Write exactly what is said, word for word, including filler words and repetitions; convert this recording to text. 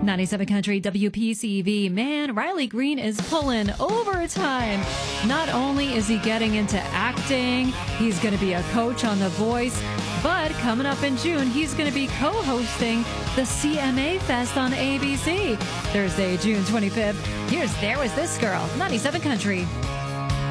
ninety-seven Country W P C V. Man, Riley Green is pulling overtime. Not only is he getting into acting, he's going to be a coach on The Voice, but coming up in June, he's going to be co-hosting the C M A Fest on A B C. Thursday, June twenty-fifth. Here's There Was This Girl, ninety-seven Country.